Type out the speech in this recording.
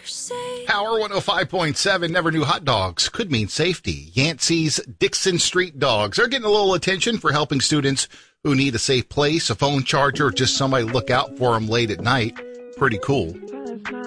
Power 105.7 never knew hot dogs could mean safety. Yancey's Dixon Street Dogs are getting a little attention for helping students who need a safe place, a phone charger, or just somebody to look out for them late at night. Pretty cool.